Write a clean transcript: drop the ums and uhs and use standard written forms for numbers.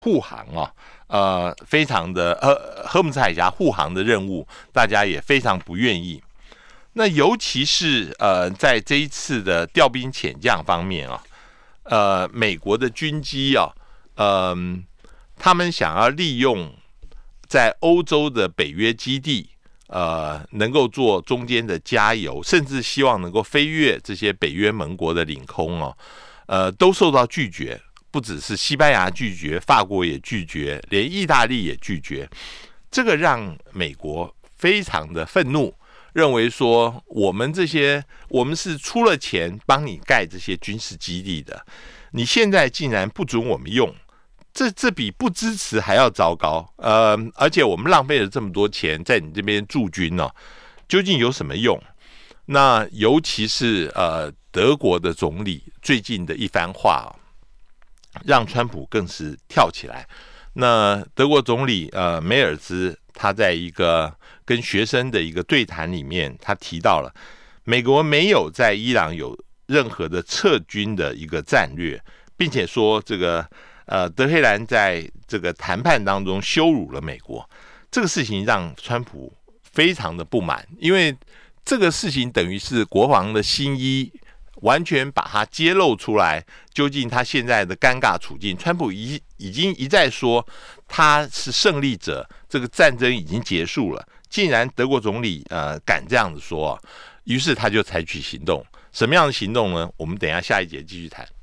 护航非常的荷姆斯海峡护航的任务，大家也非常不愿意。那尤其是在这一次的调兵遣将方面美国的军机他们想要利用在欧洲的北约基地能够做中间的加油，甚至希望能够飞越这些北约盟国的领空都受到拒绝。不只是西班牙拒绝，法国也拒绝，连意大利也拒绝。这个让美国非常的愤怒，认为说我们是出了钱帮你盖这些军事基地的，你现在竟然不准我们用，这比不支持还要糟糕。而且我们浪费了这么多钱在你这边驻军究竟有什么用？那尤其是德国的总理最近的一番话让川普更是跳起来。那德国总理梅尔兹他在一个跟学生的一个对谈里面，他提到了美国没有在伊朗有任何的撤军的一个战略，并且说这个德黑兰在这个谈判当中羞辱了美国。这个事情让川普非常的不满，因为这个事情等于是国防的新衣，完全把它揭露出来，究竟他现在的尴尬处境。川普已经一再说他是胜利者，这个战争已经结束了。竟然德国总理敢这样子说，于是他就采取行动。什么样的行动呢？我们等一下一节继续谈。